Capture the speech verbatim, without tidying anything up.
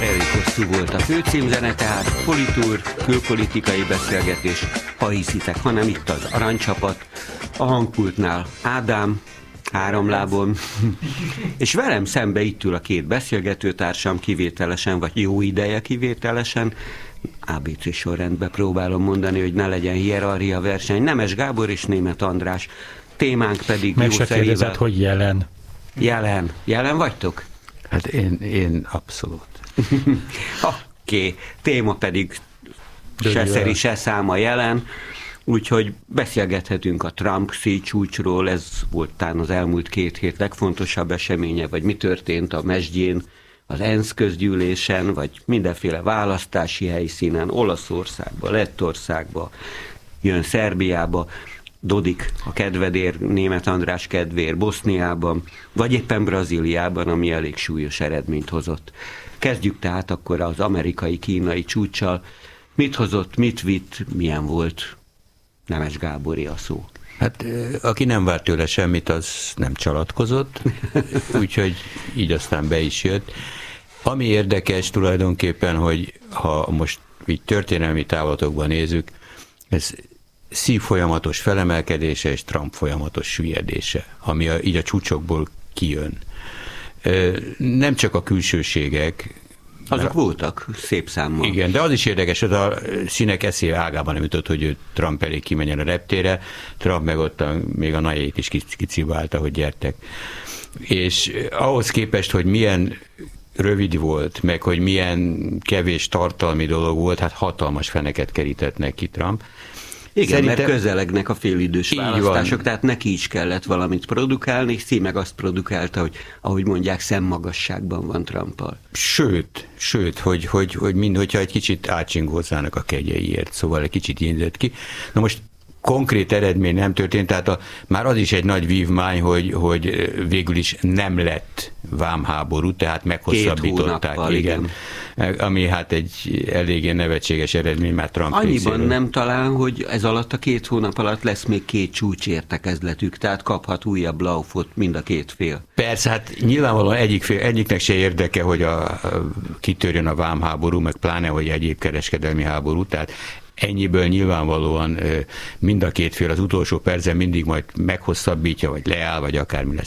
akkor elég hosszú volt a főcímzene, tehát Politúr, külpolitikai beszélgetés, ha hiszitek, hanem itt az Aranycsapat, a hangpultnál Ádám, három lábon, és velem szembe itt ül a két beszélgetőtársam kivételesen, vagy jó ideje kivételesen, á bé cé sorrendben próbálom mondani, hogy ne legyen hierarchia verseny, Nemes Gábor és Németh András, témánk pedig meg se kérdezett, hogy jelen. Jelen. Jelen vagytok? Hát én, én abszolút. Oké, okay. Téma pedig se szeri, se száma jelen, úgyhogy beszélgethetünk a Trump-Xi csúcsról, ez volt talán az elmúlt két hét legfontosabb eseménye, vagy mi történt a mesdjén, az ENSZ közgyűlésen, vagy mindenféle választási helyszínen, Olaszországba, Lettországba, jön Szerbiába, Dodik a kedvedér, Németh András kedvér Boszniában, vagy éppen Brazíliában, ami elég súlyos eredményt hozott. Kezdjük tehát akkor az amerikai-kínai csúccsal. Mit hozott, mit vitt, milyen volt? Nemes Gábori a szó. Hát aki nem várt tőle semmit, az nem csalatkozott, úgyhogy így aztán be is jött. Ami érdekes tulajdonképpen, hogy ha most így történelmi távlatokban nézzük, ez Xi folyamatos felemelkedése és Trump folyamatos süllyedése, ami a, így a csúcsokból kijön. Nem csak a külsőségek, azok voltak szép számmal. Igen, de az is érdekes, hogy a színek eszébe ágában nem jutott, hogy ő Trump elé kimenjen a reptére, Trump meg ott a, még a nagyjait is kicibálta, hogy gyertek. És ahhoz képest, hogy milyen rövid volt, meg hogy milyen kevés tartalmi dolog volt, hát hatalmas feneket kerített neki Trump. Igen, Szerintem... mert közelegnek a félidős választások, van. Tehát neki is kellett valamit produkálni, és Xi meg azt produkálta, hogy ahogy mondják, szemmagasságban van Trumpal. Sőt, sőt, hogy, hogy, hogy mind, hogyha egy kicsit átsingózzának a kegyeiért, szóval egy kicsit jönzött ki. Na most konkrét eredmény nem történt, tehát a, már az is egy nagy vívmány, hogy, hogy végül is nem lett vámháború, tehát meghosszabbították. Hónappal, igen. igen. Ami hát egy eléggé nevetséges eredmény, mert Trump annyiban részéről. Nem talán, hogy ez alatt a két hónap alatt lesz még két csúcsértekezletük, tehát kaphat újabb laufot mind a két fél. Persze, hát nyilvánvalóan egyik fél, egyiknek se érdeke, hogy a, a, kitörjön a vámháború, meg pláne, hogy egyéb kereskedelmi háború, tehát ennyiből nyilvánvalóan mind a két fél az utolsó percen mindig majd meghosszabbítja, vagy leáll, vagy akármi lesz.